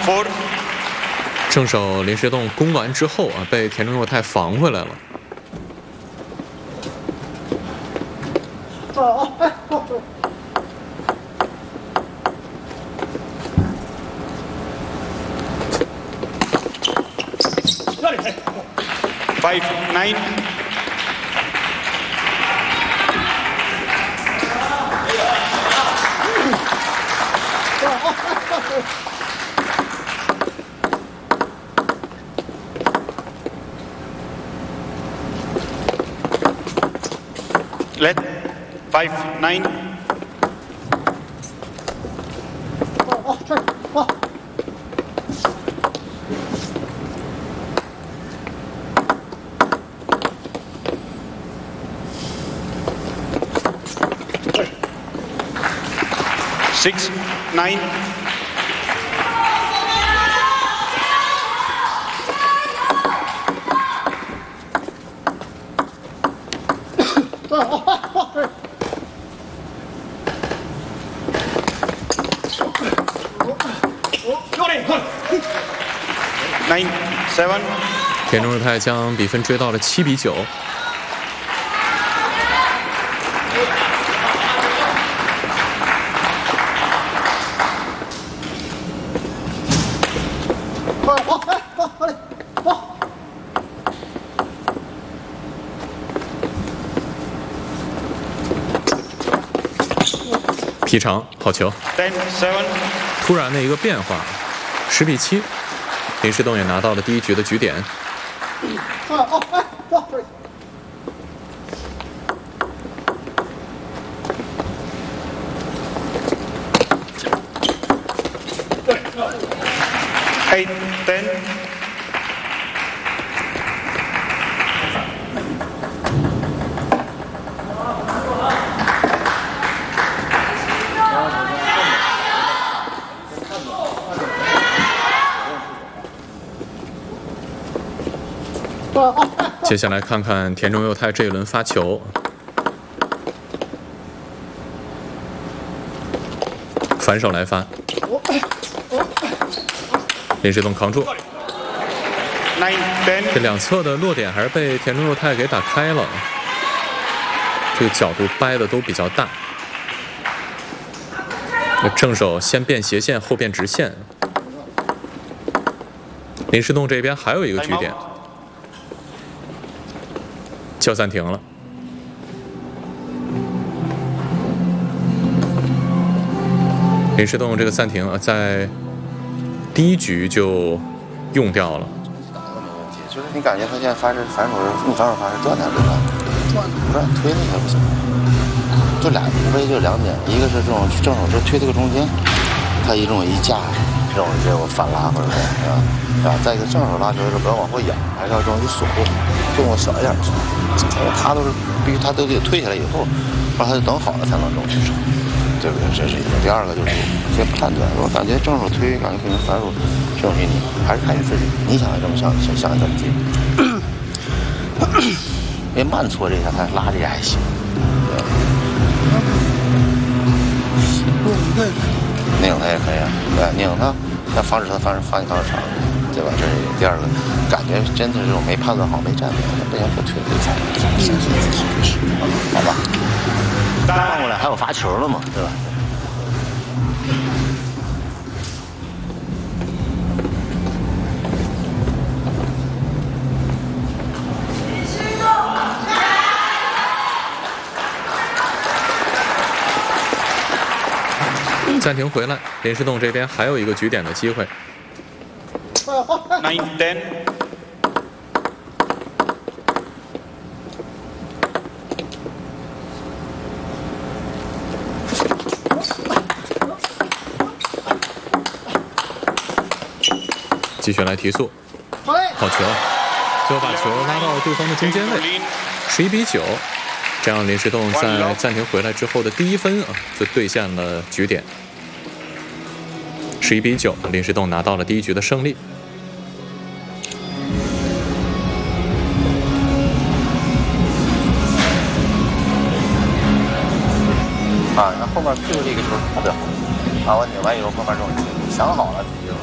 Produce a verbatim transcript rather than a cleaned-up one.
four。 正手临时动攻完之后啊，被田中佑太防回来了。 Five nine。Let five nine。Six nine。Nine seven。 田中佑太将比分追到了七比九。劈长好球， Ten seven。 突然的一个变化，十比七，林时栋也拿到了第一局的局点。 Eight ten。 接下来看看田中佑太这一轮发球，反手来发，林时栋扛住，这两侧的落点还是被田中佑太给打开了，这个角度掰的都比较大。正手先变斜线，后变直线。林时栋这边还有一个局点。叫暂停了。林时栋这个暂停啊，在第一局就用掉了。 就是你感觉他现在发是反手是，你反手发是转还是不转？转不转，推那个不行。就俩无非就两点，一个是这种正手就推这个中间，他一种一架，这种这种反拉或者是啊啊，再一个正手拉球的时候不要往后仰，还是要这种去锁住，动作小一点。他都是必须他都得退下来以后，让他就等好了才能这种去手，对不对？这是一个。第二个就是先判断，我感觉正手推，感觉可能反手这种给你，还是看你自己，你想这么想，想想怎么进。因为慢搓这一下，他拉这下还行。对。拧他也可以啊，对，拧他，要防止他防止防你防止长，对吧？这是第二个，感觉真的是这种没判断好，没站稳，不行就退退菜，好吧？换过来还有罚球了嘛，对吧？ 暂停回来，林时栋这边还有一个局点的机会。 Nine ten。 继续来提速，好球，最后把球拉到对方的中间位，十一比九。这样林时栋在暂停回来之后的第一分啊，就兑现了局点。十一比九，林时栋拿到了第一局的胜利。 啊，那后面最后这个球特别好，啊，我拧完以后后面这种想好了，自己